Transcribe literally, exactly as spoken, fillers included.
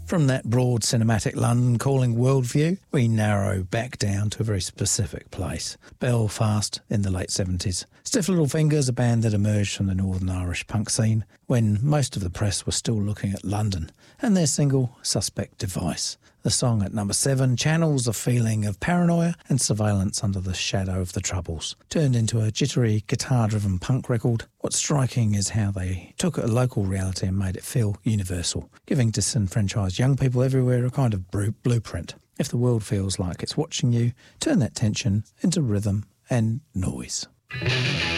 From that broad cinematic London calling worldview, we narrow back down to a very specific place. Belfast in the late seventies. Stiff Little Fingers, a band that emerged from the Northern Irish punk scene when most of the press was still looking at London, and their single Suspect Device. The song at number seven channels a feeling of paranoia and surveillance under the shadow of the Troubles. Turned into a jittery, guitar-driven punk record, what's striking is how they took a local reality and made it feel universal, giving disenfranchised young people everywhere a kind of blueprint. If the world feels like it's watching you, turn that tension into rhythm and noise.